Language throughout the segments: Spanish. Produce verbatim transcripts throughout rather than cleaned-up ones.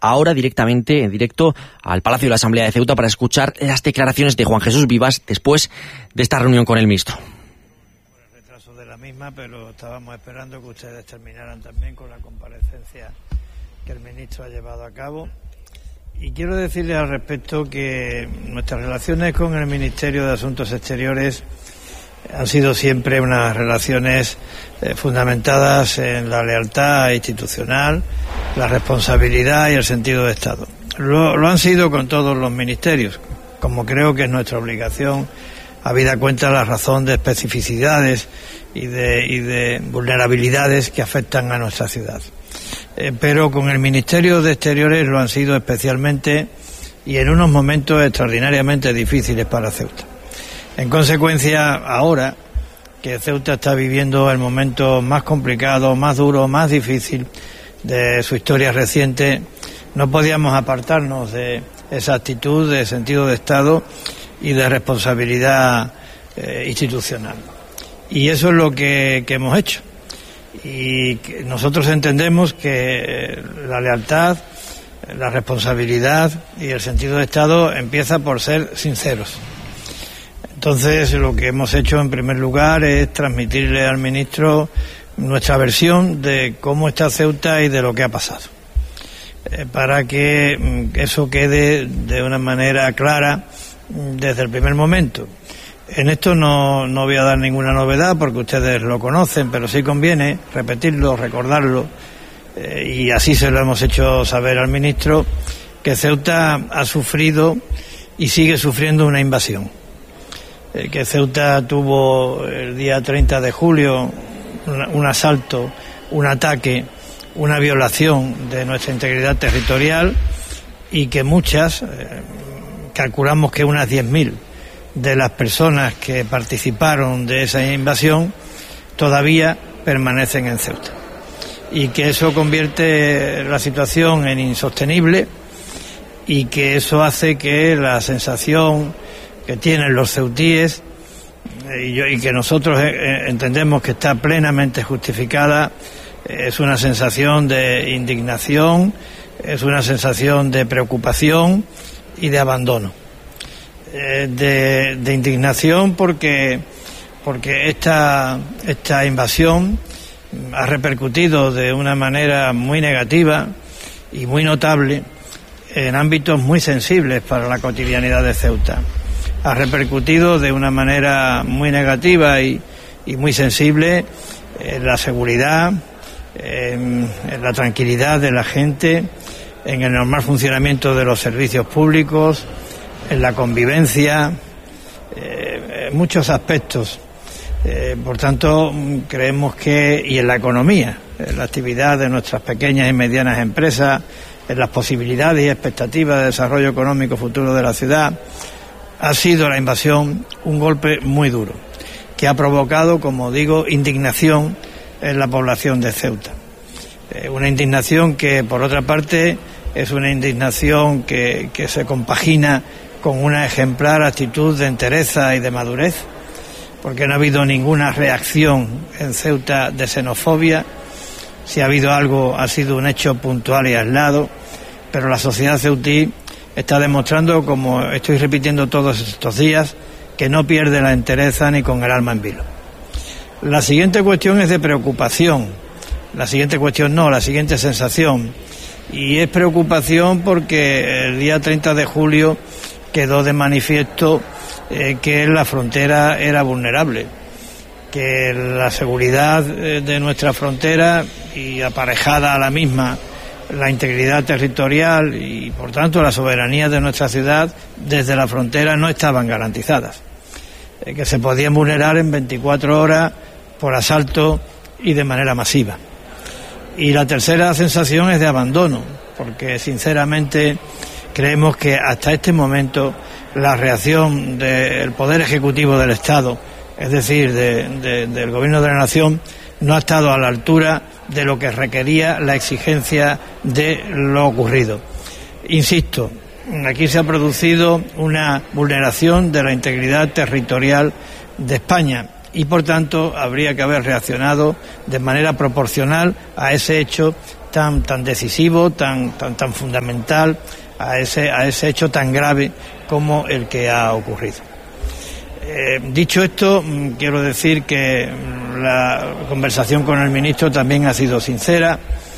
ahora directamente, en directo, al Palacio de la Asamblea de Ceuta para escuchar las declaraciones de Juan Jesús Vivas después de esta reunión con el ministro. Por el retraso de la misma, pero estábamos esperando que ustedes terminaran también con la comparecencia que el ministro ha llevado a cabo. Y quiero decirles al respecto que nuestras relaciones con el Ministerio de Asuntos Exteriores han sido siempre unas relaciones eh, fundamentadas en la lealtad institucional, la responsabilidad y el sentido de Estado. Lo, lo han sido con todos los ministerios, como creo que es nuestra obligación, habida cuenta la razón de especificidades y de, y de vulnerabilidades que afectan a nuestra ciudad. Eh, pero con el Ministerio de Exteriores lo han sido especialmente y en unos momentos extraordinariamente difíciles para Ceuta. En consecuencia, ahora que Ceuta está viviendo el momento más complicado, más duro, más difícil de su historia reciente, no podíamos apartarnos de esa actitud de sentido de Estado y de responsabilidad eh, institucional. Y eso es lo que, que hemos hecho. Y que nosotros entendemos que la lealtad, la responsabilidad y el sentido de Estado empieza por ser sinceros. Entonces, lo que hemos hecho en primer lugar es transmitirle al ministro nuestra versión de cómo está Ceuta y de lo que ha pasado, eh, para que eso quede de una manera clara desde el primer momento. En esto no, no voy a dar ninguna novedad porque ustedes lo conocen, pero sí conviene repetirlo, recordarlo, eh, y así se lo hemos hecho saber al ministro, que Ceuta ha sufrido y sigue sufriendo una invasión. Eh, que Ceuta tuvo el día treinta de julio un, un asalto, un ataque, una violación de nuestra integridad territorial y que muchas, eh, calculamos que unas diez mil de las personas que participaron de esa invasión todavía permanecen en Ceuta. Y que eso convierte la situación en insostenible y que eso hace que la sensación que tienen los ceutíes y, yo, y que nosotros eh, entendemos que está plenamente justificada, eh, es una sensación de indignación, es una sensación de preocupación y de abandono. Eh, de, de indignación porque porque esta esta invasión ha repercutido de una manera muy negativa y muy notable en ámbitos muy sensibles para la cotidianidad de Ceuta. Ha repercutido de una manera muy negativa y, y muy sensible en la seguridad, en, en la tranquilidad de la gente, en el normal funcionamiento de los servicios públicos, en la convivencia, eh, en muchos aspectos. Eh, por tanto, creemos que, y en la economía, en la actividad de nuestras pequeñas y medianas empresas, en las posibilidades y expectativas de desarrollo económico futuro de la ciudad, ha sido la invasión un golpe muy duro, que ha provocado, como digo, indignación en la población de Ceuta. Eh, una indignación que, por otra parte, es una indignación que, que se compagina con una ejemplar actitud de entereza y de madurez, porque no ha habido ninguna reacción en Ceuta de xenofobia. Si ha habido algo, ha sido un hecho puntual y aislado, pero la sociedad ceutí está demostrando, como estoy repitiendo todos estos días, que no pierde la entereza ni con el alma en vilo. La siguiente cuestión es de preocupación, la siguiente cuestión no, la siguiente sensación, y es preocupación porque el día treinta de julio quedó de manifiesto eh, que la frontera era vulnerable, que la seguridad de nuestra frontera y aparejada a la misma la integridad territorial y por tanto la soberanía de nuestra ciudad desde la frontera no estaban garantizadas, eh, que se podían vulnerar en veinticuatro horas por asalto y de manera masiva. Y la tercera sensación es de abandono, porque sinceramente creemos que hasta este momento la reacción del Poder Ejecutivo del Estado, es decir, de, de, del Gobierno de la Nación, no ha estado a la altura de lo que requería la exigencia de lo ocurrido. Insisto, aquí se ha producido una vulneración de la integridad territorial de España y, por tanto, habría que haber reaccionado de manera proporcional a ese hecho tan tan decisivo, tan tan tan fundamental a ese a ese hecho tan grave como el que ha ocurrido. Eh, dicho esto, quiero decir que la conversación con el ministro también ha sido sincera,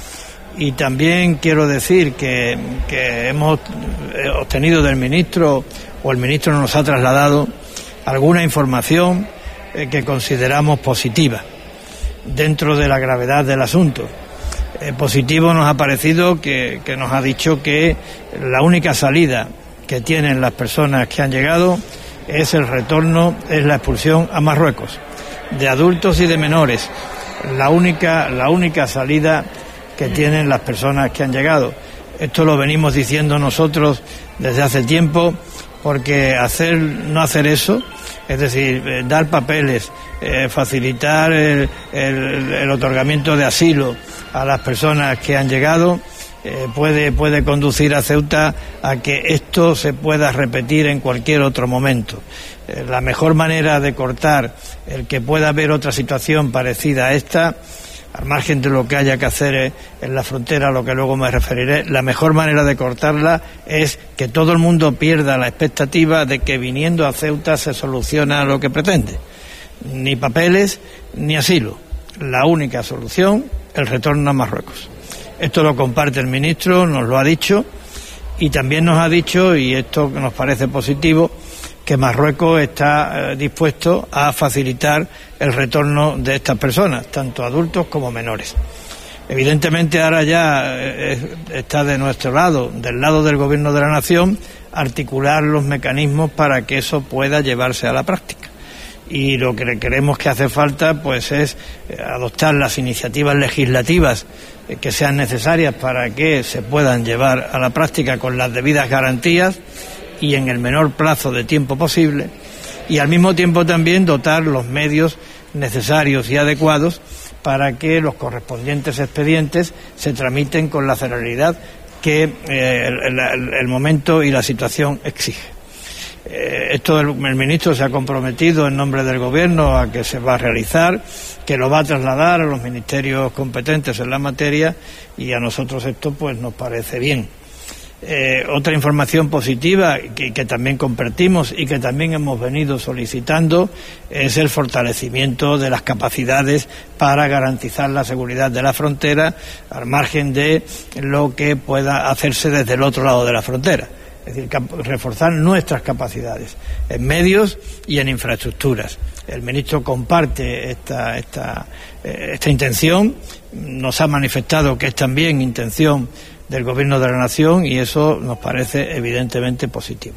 y también quiero decir que, que hemos obtenido del ministro, o el ministro nos ha trasladado alguna información eh, que consideramos positiva dentro de la gravedad del asunto. Eh, positivo nos ha parecido que, que nos ha dicho que la única salida que tienen las personas que han llegado es el retorno, es la expulsión a Marruecos, de adultos y de menores. La única, la única salida que tienen las personas que han llegado. Esto lo venimos diciendo nosotros desde hace tiempo, porque hacer, no hacer eso, es decir, eh, dar papeles, eh, facilitar el, el, el otorgamiento de asilo a las personas que han llegado, eh, puede, puede conducir a Ceuta a que esto se pueda repetir en cualquier otro momento. Eh, la mejor manera de cortar el que pueda haber otra situación parecida a esta, al margen de lo que haya que hacer en la frontera, a lo que luego me referiré, la mejor manera de cortarla es que todo el mundo pierda la expectativa de que viniendo a Ceuta se soluciona lo que pretende. Ni papeles, ni asilo. La única solución, el retorno a Marruecos. Esto lo comparte el ministro, nos lo ha dicho, y también nos ha dicho, y esto nos parece positivo, que Marruecos está eh, dispuesto a facilitar el retorno de estas personas, tanto adultos como menores. Evidentemente ahora ya eh, está de nuestro lado, del lado del Gobierno de la Nación, articular los mecanismos para que eso pueda llevarse a la práctica. Y lo que creemos que hace falta pues es eh, adoptar las iniciativas legislativas eh, que sean necesarias para que se puedan llevar a la práctica con las debidas garantías y en el menor plazo de tiempo posible, y al mismo tiempo también dotar los medios necesarios y adecuados para que los correspondientes expedientes se tramiten con la celeridad que eh, el, el, el momento y la situación exige. Eh, esto el, el ministro se ha comprometido en nombre del Gobierno a que se va a realizar, que lo va a trasladar a los ministerios competentes en la materia, y a nosotros esto pues nos parece bien. Eh, otra información positiva que, que también compartimos y que también hemos venido solicitando es el fortalecimiento de las capacidades para garantizar la seguridad de la frontera, al margen de lo que pueda hacerse desde el otro lado de la frontera. Es decir, reforzar nuestras capacidades en medios y en infraestructuras. El ministro comparte esta, esta, esta intención, nos ha manifestado que es también intención del Gobierno de la Nación, y eso nos parece evidentemente positivo.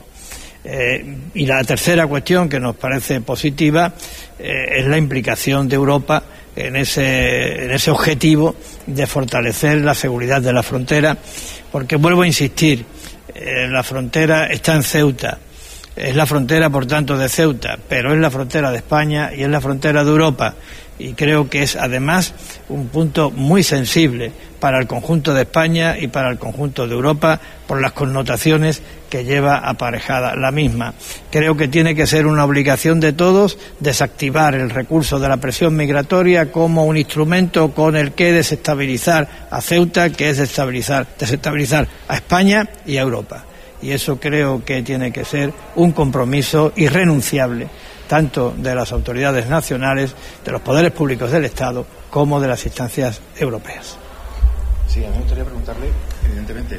Eh, y la tercera cuestión que nos parece positiva eh, es la implicación de Europa en ese, en ese objetivo de fortalecer la seguridad de la frontera, porque vuelvo a insistir, eh, la frontera está en Ceuta, es la frontera por tanto de Ceuta, pero es la frontera de España y es la frontera de Europa, y creo que es además un punto muy sensible para el conjunto de España y para el conjunto de Europa por las connotaciones que lleva aparejada la misma. Creo que tiene que ser una obligación de todos desactivar el recurso de la presión migratoria como un instrumento con el que desestabilizar a Ceuta, que es desestabilizar, desestabilizar a España y a Europa. Y eso creo que tiene que ser un compromiso irrenunciable tanto de las autoridades nacionales, de los poderes públicos del Estado, como de las instancias europeas. Sí, a mí me gustaría preguntarle, evidentemente,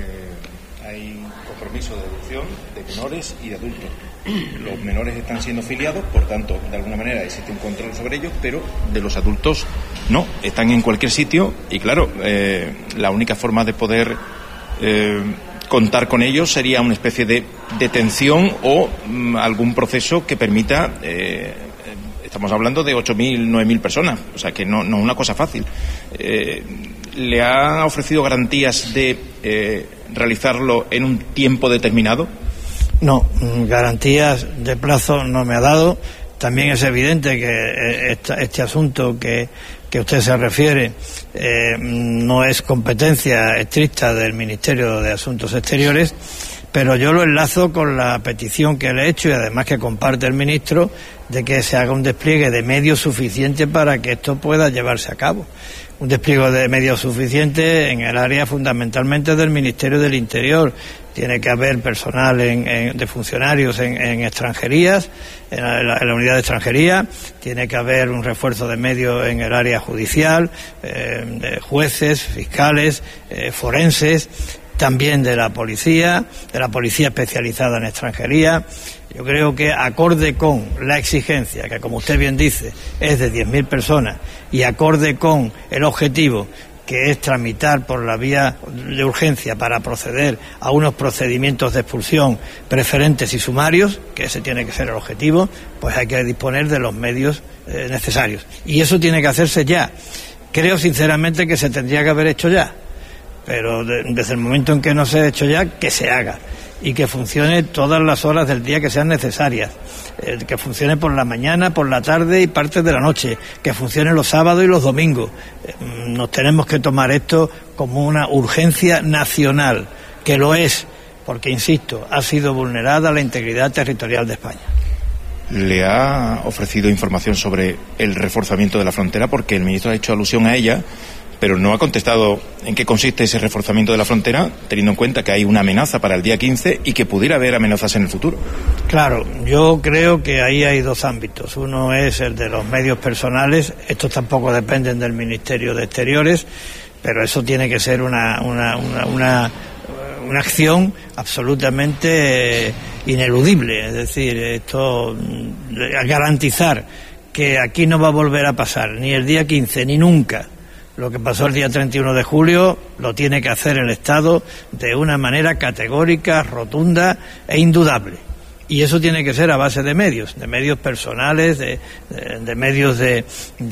eh, hay compromiso de adopción de menores y de adultos. Los menores están siendo filiados, por tanto, de alguna manera existe un control sobre ellos, pero de los adultos no, están en cualquier sitio y, claro, eh, la única forma de poder eh, contar con ellos sería una especie de detención o mm, algún proceso que permita... Eh, estamos hablando de ocho mil, nueve mil personas, o sea que no, no es una cosa fácil. Eh, ¿Le han ofrecido garantías de eh, realizarlo en un tiempo determinado? No, garantías de plazo no me ha dado. También es evidente que esta, este asunto que, que usted se refiere eh, no es competencia estricta del Ministerio de Asuntos Exteriores, pero yo lo enlazo con la petición que le he hecho y además que comparte el ministro de que se haga un despliegue de medios suficiente para que esto pueda llevarse a cabo. un despliegue de medios suficiente en el área fundamentalmente del Ministerio del Interior. Tiene que haber personal en, en, de funcionarios en, en extranjerías, en la, en la unidad de extranjería. Tiene que haber un refuerzo de medios en el área judicial, eh, de jueces, fiscales, eh, forenses, también de la policía, de la policía especializada en extranjería. Yo creo que acorde con la exigencia, que como usted bien dice, es de diez mil personas, y acorde con el objetivo, que es tramitar por la vía de urgencia para proceder a unos procedimientos de expulsión preferentes y sumarios, que ese tiene que ser el objetivo, pues hay que disponer de los medios eh, necesarios. Y eso tiene que hacerse ya. Creo sinceramente que se tendría que haber hecho ya, pero de, desde el momento en que no se ha hecho ya, que se haga y que funcione todas las horas del día que sean necesarias, eh, que funcione por la mañana, por la tarde y partes de la noche, que funcione los sábados y los domingos. Eh, nos tenemos que tomar esto como una urgencia nacional, que lo es, porque, insisto, ha sido vulnerada la integridad territorial de España. ¿Le ha ofrecido información sobre el reforzamiento de la frontera? Porque el ministro ha hecho alusión a ella, pero no ha contestado en qué consiste ese reforzamiento de la frontera, teniendo en cuenta que hay una amenaza para el día quince y que pudiera haber amenazas en el futuro. Claro, yo creo que ahí hay dos ámbitos. Uno es el de los medios personales. Estos tampoco dependen del Ministerio de Exteriores, pero eso tiene que ser una, una, una, una, una acción absolutamente eh, ineludible. Es decir, esto, garantizar que aquí no va a volver a pasar ni el día quince ni nunca lo que pasó el día treinta y uno de julio, lo tiene que hacer el Estado de una manera categórica, rotunda e indudable. Y eso tiene que ser a base de medios, de medios personales, de, de, de medios de,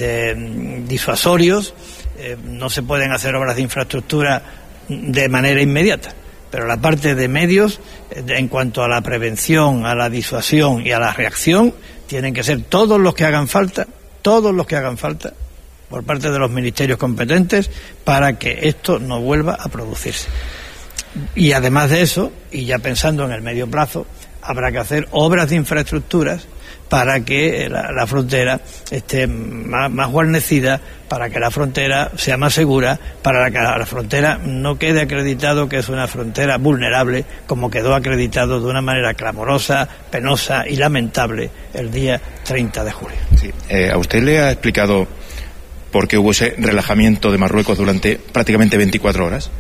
de disuasorios. Eh, no se pueden hacer obras de infraestructura de manera inmediata, pero la parte de medios, eh, de, en cuanto a la prevención, a la disuasión y a la reacción, tienen que ser todos los que hagan falta, todos los que hagan falta, por parte de los ministerios competentes, para que esto no vuelva a producirse. Y además de eso, y ya pensando en el medio plazo, habrá que hacer obras de infraestructuras para que la, la frontera esté más, más guarnecida, para que la frontera sea más segura, para que la, la frontera no quede acreditado que es una frontera vulnerable, como quedó acreditado de una manera clamorosa, penosa y lamentable el día treinta de julio. Sí. Eh, ¿A usted le ha explicado por qué hubo ese relajamiento de Marruecos durante prácticamente veinticuatro horas?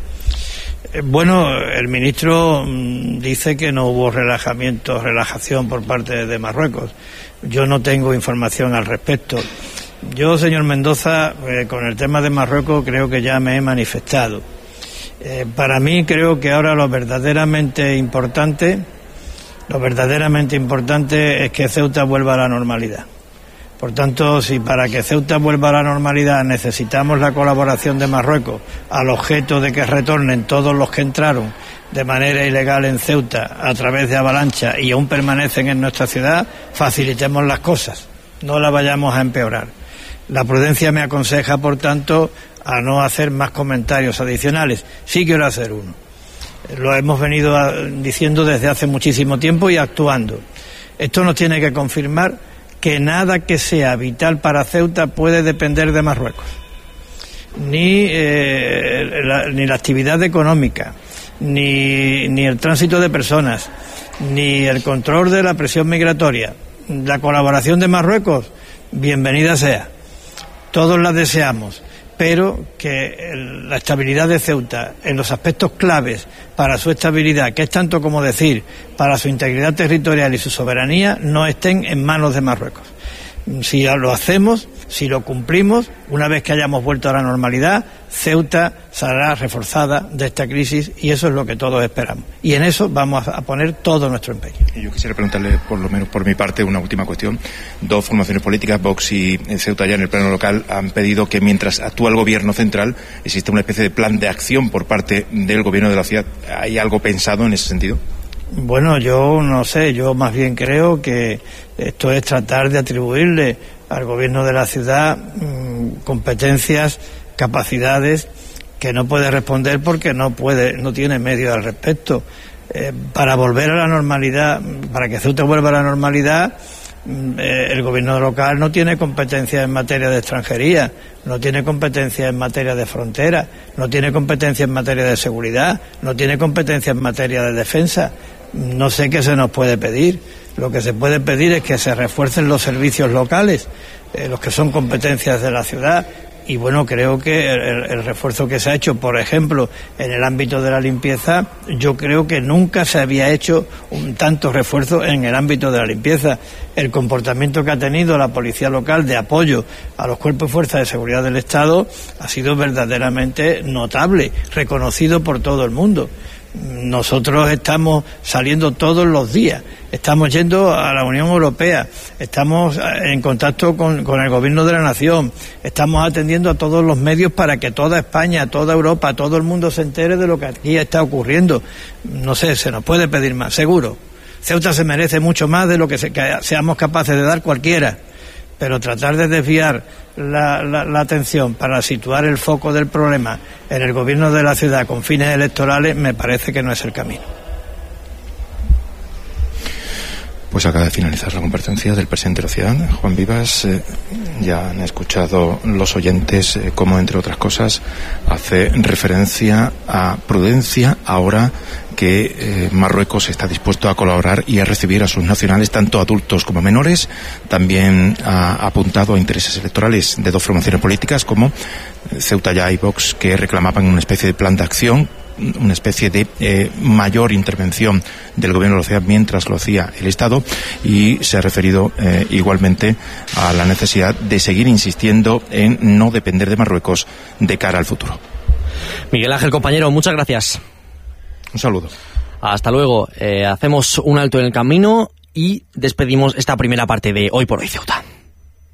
Bueno, el ministro dice que no hubo relajamiento, relajación por parte de Marruecos. Yo no tengo información al respecto. Yo, señor Mendoza, eh, con el tema de Marruecos creo que ya me he manifestado. Eh, para mí creo que ahora lo verdaderamente importante, lo verdaderamente importante es que Ceuta vuelva a la normalidad. Por tanto, si para que Ceuta vuelva a la normalidad necesitamos la colaboración de Marruecos al objeto de que retornen todos los que entraron de manera ilegal en Ceuta a través de avalancha y aún permanecen en nuestra ciudad, facilitemos las cosas, no las vayamos a empeorar. La prudencia me aconseja, por tanto, a no hacer más comentarios adicionales. Sí quiero hacer uno. Lo hemos venido diciendo desde hace muchísimo tiempo y actuando. Esto nos tiene que confirmar que nada que sea vital para Ceuta puede depender de Marruecos. Ni, eh, la, ni la actividad económica, ni, ni el tránsito de personas, ni el control de la presión migratoria. La colaboración de Marruecos, bienvenida sea. Todos la deseamos, pero que el, la estabilidad de Ceuta en los aspectos claves para su estabilidad, que es tanto como decir para su integridad territorial y su soberanía, no estén en manos de Marruecos. Si lo hacemos, si lo cumplimos, una vez que hayamos vuelto a la normalidad, Ceuta saldrá reforzada de esta crisis y eso es lo que todos esperamos. Y en eso vamos a poner todo nuestro empeño. Y yo quisiera preguntarle, por lo menos por mi parte, una última cuestión. Dos formaciones políticas, Vox y Ceuta, ya en el plano local, han pedido que mientras actúa el gobierno central existe una especie de plan de acción por parte del gobierno de la ciudad. ¿Hay algo pensado en ese sentido? Bueno, yo no sé, yo más bien creo que esto es tratar de atribuirle al gobierno de la ciudad mmm, competencias, capacidades que no puede responder porque no puede, no tiene medios al respecto. Eh, para volver a la normalidad, para que Ceuta vuelva a la normalidad, El gobierno local no tiene competencia en materia de extranjería, no tiene competencia en materia de frontera, no tiene competencia en materia de seguridad, no tiene competencia en materia de defensa. No sé qué se nos puede pedir. Lo que se puede pedir es que se refuercen los servicios locales, eh, los que son competencias de la ciudad. Y bueno, creo que el, el refuerzo que se ha hecho, por ejemplo, en el ámbito de la limpieza, yo creo que nunca se había hecho un tanto refuerzo en el ámbito de la limpieza. El comportamiento que ha tenido la policía local de apoyo a los cuerpos y fuerzas de seguridad del Estado ha sido verdaderamente notable, reconocido por todo el mundo. Nosotros estamos saliendo todos los días, estamos yendo a la Unión Europea, estamos en contacto con, con el Gobierno de la Nación, estamos atendiendo a todos los medios para que toda España, toda Europa, todo el mundo se entere de lo que aquí está ocurriendo. No sé, se nos puede pedir más, seguro. Ceuta se merece mucho más de lo que, se, que seamos capaces de dar cualquiera, pero tratar de desviar la, la, la atención para situar el foco del problema en el gobierno de la ciudad con fines electorales me parece que no es el camino. Pues acaba de finalizar la comparecencia del presidente de la ciudad, Juan Vivas. Eh, ya han escuchado los oyentes eh, cómo, entre otras cosas, hace referencia a prudencia ahora que eh, Marruecos está dispuesto a colaborar y a recibir a sus nacionales, tanto adultos como menores. También ha apuntado a intereses electorales de dos formaciones políticas como Ceuta Ya y Vox, que reclamaban una especie de plan de acción, una especie de eh, mayor intervención del gobierno de la ciudad mientras lo hacía el Estado, y se ha referido eh, igualmente a la necesidad de seguir insistiendo en no depender de Marruecos de cara al futuro. Miguel Ángel, compañero, muchas gracias. Un saludo. Hasta luego. Eh, hacemos un alto en el camino y despedimos esta primera parte de Hoy por Hoy Ceuta.